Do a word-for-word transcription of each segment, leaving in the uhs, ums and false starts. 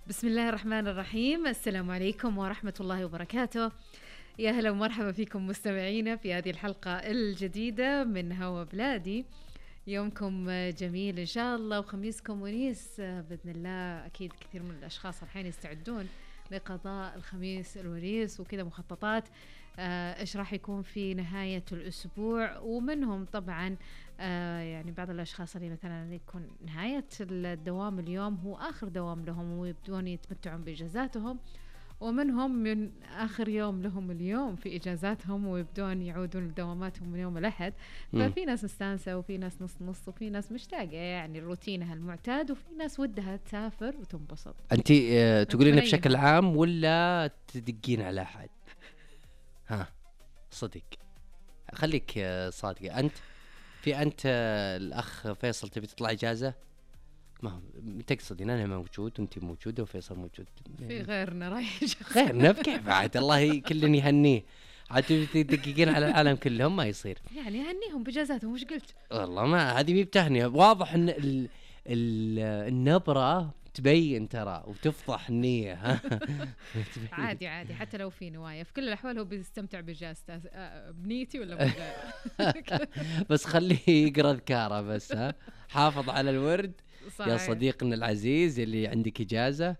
بسم الله الرحمن الرحيم. السلام عليكم ورحمة الله وبركاته. يا هلا ومرحبا فيكم مستمعينا في هذه الحلقة الجديدة من هوا بلادي. يومكم جميل إن شاء الله وخميسكم ونيس بإذن الله. أكيد كثير من الأشخاص الحين يستعدون لقضاء الخميس الونيس وكذا مخططات آه إيش راح يكون في نهاية الأسبوع، ومنهم طبعا آه يعني بعض الأشخاص اللي مثلا يكون نهاية الدوام اليوم هو آخر دوام لهم ويبدون يتمتعون بإجازاتهم، ومنهم من آخر يوم لهم اليوم في إجازاتهم ويبدون يعودون لدواماتهم من يوم الأحد. ففي ناس مستانسة وفي ناس نص نص وفي ناس مشتاقة يعني روتينها المعتاد، وفي ناس ودها تسافر وتنبسط. أنت آه تقولين بشكل عام ولا تدقين على أحد؟ ها صدق خليك آه صادقة. أنت في أنت آه الأخ فيصل تبي تطلع إجازة؟ ما تقصدين أنا موجود وأنت موجودة وفيصل موجود، في غيرنا رايح غيرنا بكيف بعد الله كلن يهنيه عاد تدققين على العالم كلهم ما يصير. يعني هنيهم بإجازاتهم وش قلت؟ والله ما هذه مي بتهنئة، واضح إن ال ال النبرة تبين ترى وتفضح النية. ها عادي عادي حتى لو في نوايا، في كل الأحوال هو بيستمتع بإجازته بنيتي ولا بغير. بس خليه يقرأ أذكاره بس. ها حافظ على الورد صحيح. يا صديقنا العزيز اللي عندك إجازة،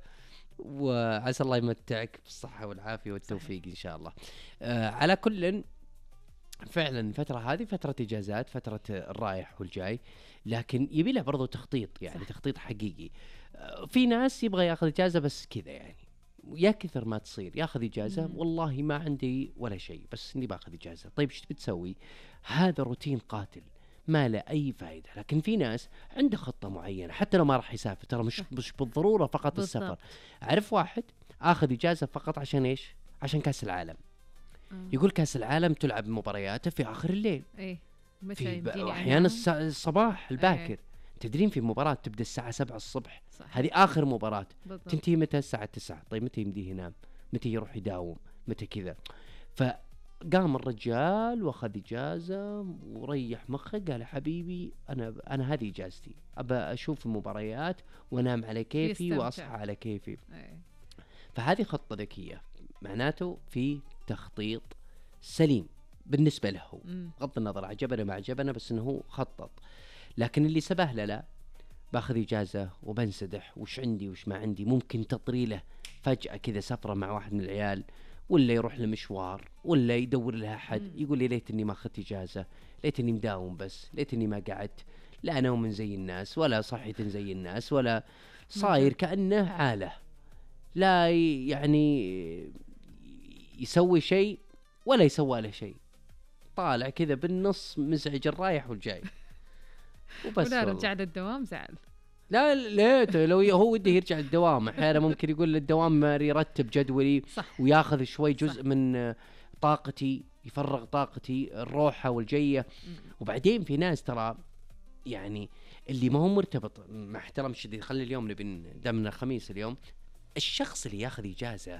وعسى الله يمتعك بالصحة والعافية والتوفيق صحيح. إن شاء الله. آه على كل فعلا الفترة هذه فترة إجازات، فترة الرايح والجاي، لكن يبي له برضو تخطيط يعني صح. تخطيط حقيقي. في ناس يبغى ياخذ إجازة بس كذا يعني، يا كثر ما تصير ياخذ إجازة مم. والله ما عندي ولا شيء بس إني باخذ إجازة. طيب إيش بتسوي؟ هذا روتين قاتل ما له أي فائدة. لكن في ناس عنده خطة معينة حتى لو ما راح يسافر، ترى مش مش بالضرورة فقط بالضبط. السفر. أعرف واحد أخذ إجازة فقط عشان إيش؟ عشان كأس العالم. يقول كأس العالم تلعب مبارياته في آخر الليل إيه؟ في ب... أحيانا الس... الصباح الباكر إيه؟ تدرين في مباراة تبدأ الساعة سبعة الصبح، هذه آخر مباراة بالضبط. تنتهي متى؟ الساعة تسعة. طيب متى يمديه ينام؟ متى يروح يداوم؟ متى كذا؟ فقام الرجال واخذ إجازة وريح مخه، قال يا حبيبي أنا أنا هذه إجازتي، أبى أشوف المباريات وأنام على كيفي وأصحى على كيفي إيه؟ فهذه خطة ذكية، معناته في تخطيط سليم بالنسبة له بغض النظر عجبنا ما عجبنا، بس انه خطط. لكن اللي سبهله لا باخذ إجازة وبنسدح وش عندي وش ما عندي، ممكن تطري له فجأة كذا سفرة مع واحد من العيال، ولا يروح لمشوار، ولا يدور لها أحد يقول لي ليتني ما أخذت إجازة، ليتني مداوم بس، ليتني ما قعدت، لا نوم زي الناس ولا صحيت زي الناس ولا صاير كأنه عالة لا يعني يسوي شيء ولا يسوى له شيء، طالع كذا بالنص مزعج الرايح والجاي وبس. ولا رجع للدوام زعل. لا لا لو هو وده يرجع للدوام احيانا ممكن يقول للدوام يرتب جدولي صح. وياخذ شوي جزء صح. من طاقتي، يفرغ طاقتي الروحة والجية. وبعدين في ناس ترى يعني اللي ما هو مرتبط مع احترام الشديد، خلي اليوم نبي دمنا الخميس اليوم، الشخص اللي ياخذ إجازة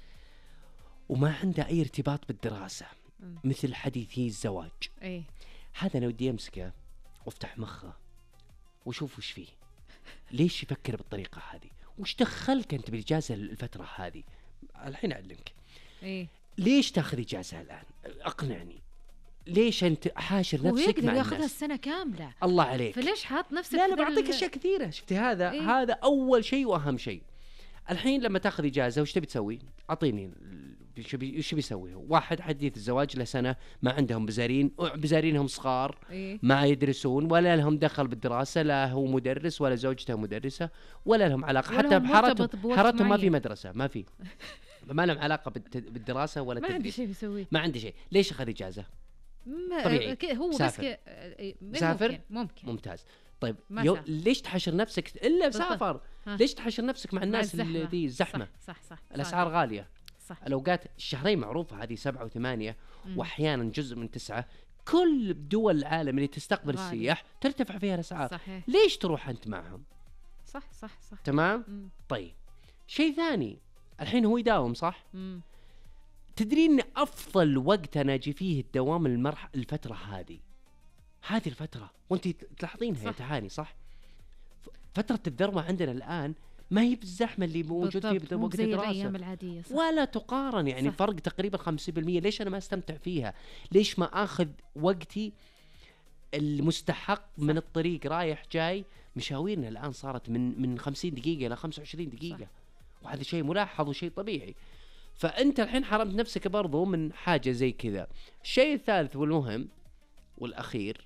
وما عنده أي ارتباط بالدراسة م. مثل حديثي الزواج أي. هذا أنا ودي أمسكه وافتح مخه وشوف وش فيه، ليش يفكر بالطريقة هذه، وش دخلك أنت بالإجازة الفترة هذه. الحين أعلمك أي. ليش تأخذ إجازة الآن؟ أقنعني ليش أنت حاشر نفسك مع الناس؟ ياخذها السنة كاملة الله عليك، فليش حاط نفسك؟ لا لا بعطيك أشياء كثيرة. شفتي هذا إيه؟ هذا أول شيء وأهم شيء. الحين لما تاخذ إجازة وش تبي تسوي؟ أعطيني وش بيسوي. واحد حديث الزواج له سنة ما عندهم بزارين، بزارينهم صغار إيه؟ ما يدرسون ولا لهم دخل بالدراسة، لا هو مدرس ولا زوجته مدرسة ولا لهم علاقة حتى بحارتهم، حارتهم ما في مدرسة، ما في ما لهم علاقة بالدراسة ولا ما عندي شيء بيسوي، ما عندي شيء. ليش أخذ إجازة؟ طبيعي هو سافر. بس سافر ممكن. ممكن ممتاز. طيب يو... ليش تحشر نفسك إلا بسافر؟ ليش تحشر نفسك مع الناس مع اللي دي الزحمة؟ صح صح, صح الأسعار صح. غالية صح. الأوقات الشهرين معروفة هذه سبعة وثمانية مم. وأحيانا جزء من تسعة. كل دول العالم اللي تستقبل غالي. السياح ترتفع فيها الأسعار صحيح. ليش تروح أنت معهم؟ صح صح صح تمام مم. طيب شيء ثاني، الحين هو يداوم صح مم. تدرين أفضل وقت أنا أجي فيه الدوام المرح الفترة هذه هذه الفترة وانت تلاحظينها يا تهاني صح؟ فترة الذروة عندنا الآن ما هي بالزحمة اللي موجود فيه بوقت زي الدراسة الأيام العادية، صح. ولا تقارن يعني. صح. فرق تقريبا خمسين بالمية. ليش أنا ما استمتع فيها؟ ليش ما أخذ وقتي المستحق؟ صح. من الطريق رايح جاي، مشاويرنا الآن صارت من من خمسين دقيقة إلى خمسة وعشرين دقيقة. صح. وهذا شيء ملاحظ وشيء طبيعي. فأنت الحين حرمت نفسك برضو من حاجة زي كذا. الشيء الثالث والمهم والأخير،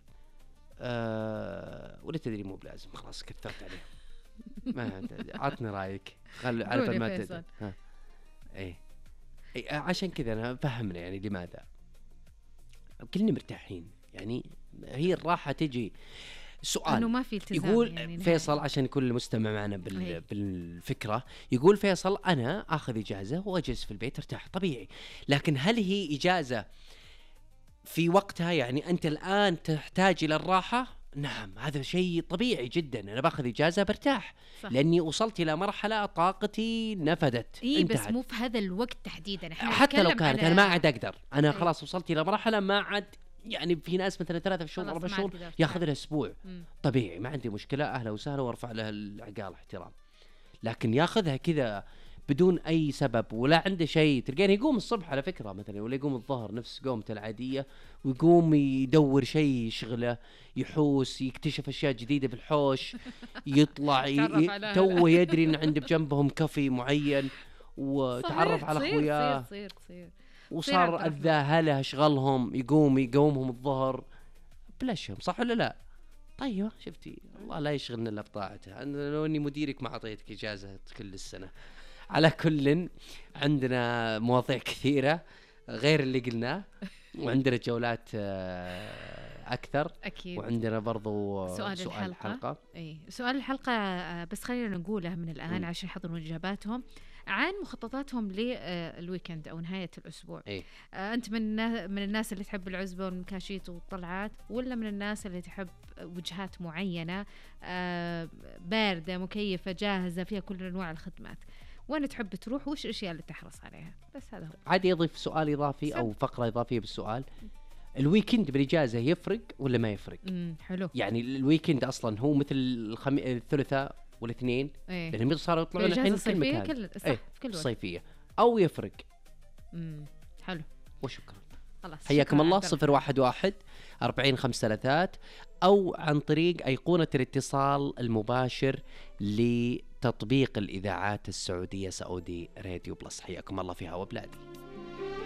آه ولا تدري مو بلازم، خلاص كثرت عليه. ما عطني رايك، خل عارف ما تدري. ها ايه اي عشان كذا انا فهمنا يعني لماذا كلنا مرتاحين. يعني هي الراحه تجي سؤال انه ما في التزام. يقول يعني فيصل عشان يكون المستمع معنا بال... بالفكره، يقول فيصل انا اخذ اجازه واجلس في البيت ارتاح طبيعي، لكن هل هي اجازه في وقتها؟ يعني انت الان تحتاج الى الراحه. نعم هذا شيء طبيعي جدا، أنا باخذ إجازة برتاح. صح. لأني وصلت إلى مرحلة طاقتي نفدت. إيه بس مو في هذا الوقت تحديدا. حتى لو كانت أنا ما عاد أقدر، أنا أيه. خلاص وصلت إلى مرحلة ما عاد. يعني في ناس مثلا ثلاثة شهور أربع شهور ياخذ له أسبوع. مم. طبيعي ما عندي مشكلة، أهلا وسهلا وارفع له العقال احترام. لكن ياخذها كذا بدون أي سبب ولا عنده شيء. تلقين يقوم الصبح على فكرة مثلا، ولا يقوم الظهر نفس قومته العادية، ويقوم يدور شيء يشغله، يحوس، يكتشف أشياء جديدة في الحوش، يطلع ي... توه يدري إن عنده بجنبهم كافي معين، وتعرف على أخوياه، وصار أذاهله أشغلهم، يقوم يقومهم الظهر بلاشهم. صح ولا لا؟ طيب شفتي الله لا يشغلنا إلا بطاعته. أنا لو إني مديرك ما أعطيتك إجازة كل السنة. على كل عندنا مواضيع كثيرة غير اللي قلناه، وعندنا جولات أكثر أكيد، وعندنا برضو سؤال, سؤال الحلقة, الحلقة. أي سؤال الحلقة بس خلينا نقوله من الآن م. عشان يحضرون إجاباتهم عن مخططاتهم للويكند أو نهاية الأسبوع. إيه؟ أنت من من الناس اللي تحب العزبة والمكاشيت والطلعات، ولا من الناس اللي تحب وجهات معينة باردة مكيفة جاهزة فيها كل أنواع الخدمات؟ وين تحب تروح؟ وش الأشياء اللي تحرص عليها؟ بس هذا هو. عادي يضيف سؤال إضافي سب. أو فقرة إضافية بالسؤال. الويكند بالإجازة يفرق ولا ما يفرق؟ امم حلو. يعني الويكند أصلا هو مثل الخم... الثلاثاء والاثنين، ايه؟ لأنهم صاروا يطلعون الحين في كل مكان. كل... صح ايه؟ في كل وقت. الصيفية أو يفرق. امم حلو. وشكرا. خلاص. حياكم الله. صفر واحد واحد أربعين خمس ثلاثات أو عن طريق أيقونة الاتصال المباشر لتطبيق الإذاعات السعودية سعودي راديو بلس. حياكم الله في هوا بلادي.